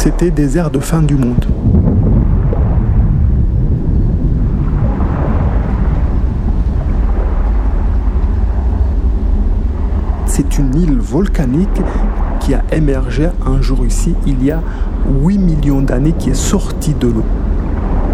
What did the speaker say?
c'était des airs de fin du monde. C'est une île volcanique qui a émergé un jour ici, il y a 8 millions d'années, qui est sortie de l'eau.